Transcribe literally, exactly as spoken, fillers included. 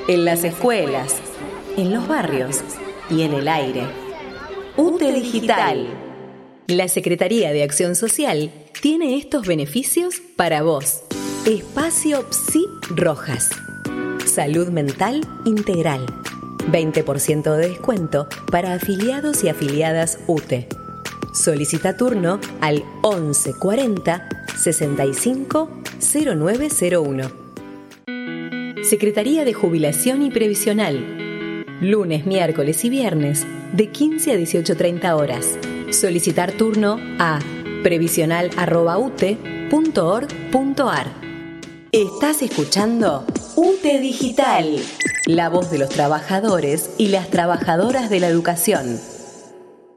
en las escuelas, en los barrios y en el aire. U T E Digital. La Secretaría de Acción Social tiene estos beneficios para vos. Espacio Psi Rojas. Salud mental integral. veinte por ciento de descuento para afiliados y afiliadas U T E. Solicita turno al once cuarenta sesenta y cinco cero nueve cero uno. Secretaría de Jubilación y Previsional. Lunes, miércoles y viernes de quince a dieciocho treinta horas. Solicitar turno a previsional arroba u t e punto org punto a r. Estás escuchando U T E Digital, la voz de los trabajadores y las trabajadoras de la educación.